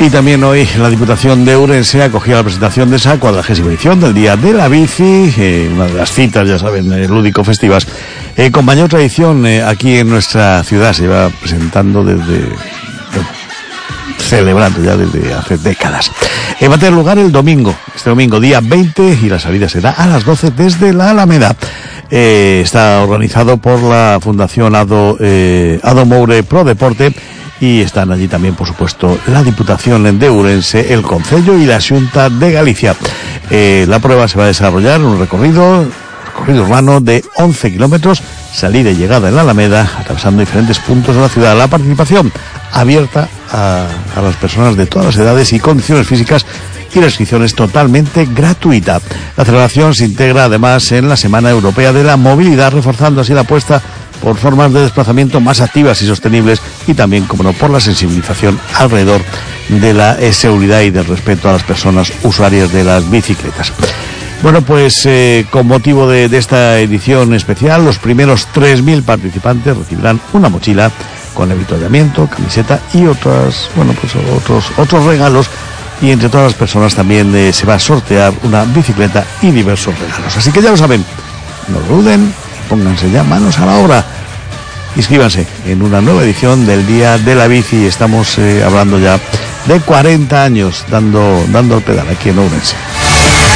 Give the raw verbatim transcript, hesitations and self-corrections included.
Y también hoy la Diputación de Ourense acogía la presentación de esa cuadragésima edición del Día de la Bici, eh, una de las citas, ya saben, eh, lúdico-festivas, eh, con mayor tradición eh, aquí en nuestra ciudad. Se va presentando desde, bueno, celebrando ya desde hace décadas. Eh, va a tener lugar el domingo, este domingo, día veinte, y la salida será a las doce desde la Alameda. Eh, está organizado por la Fundación Ado, eh, Ado Moure Pro Deporte, y están allí también, por supuesto, la Diputación de Ourense, el Concello y la Xunta de Galicia. Eh, la prueba se va a desarrollar en un recorrido, recorrido urbano de once kilómetros, salida y llegada en la Alameda, atravesando diferentes puntos de la ciudad. La participación abierta a, a las personas de todas las edades y condiciones físicas, y la inscripción es totalmente gratuita. La celebración se integra además en la Semana Europea de la Movilidad, reforzando así la apuesta por formas de desplazamiento más activas y sostenibles, y también, como no, por la sensibilización alrededor de la eh, seguridad y del respeto a las personas usuarias de las bicicletas. Bueno, pues eh, con motivo de, de esta edición especial, los primeros tres mil participantes recibirán una mochila con avituallamiento, camiseta y otras, bueno, pues otros, otros regalos. Y entre todas las personas también eh, se va a sortear una bicicleta y diversos regalos. Así que ya lo saben, no duden, pónganse ya manos a la obra. Inscríbanse en una nueva edición del Día de la Bici. Estamos eh, hablando ya de cuarenta años dando, dando el pedal aquí en Ourense.